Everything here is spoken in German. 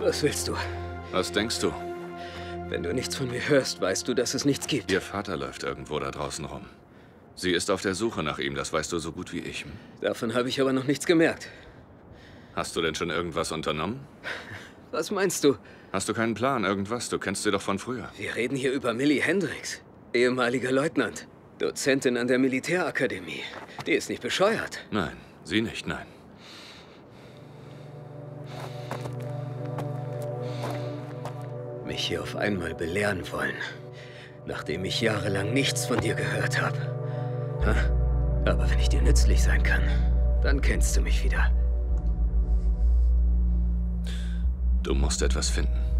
Was willst du? Was denkst du? Wenn du nichts von mir hörst, weißt du, dass es nichts gibt. Ihr Vater läuft irgendwo da draußen rum. Sie ist auf der Suche nach ihm, das weißt du so gut wie ich. Davon habe ich aber noch nichts gemerkt. Hast du denn schon irgendwas unternommen? Was meinst du? Hast du keinen Plan, irgendwas? Du kennst sie doch von früher. Wir reden hier über Millie Hendricks, ehemaliger Leutnant, Dozentin an der Militärakademie. Die ist nicht bescheuert. Nein, sie nicht, nein. Mich hier auf einmal belehren wollen, nachdem ich jahrelang nichts von dir gehört habe. Aber wenn ich dir nützlich sein kann, dann kennst du mich wieder. Du musst etwas finden.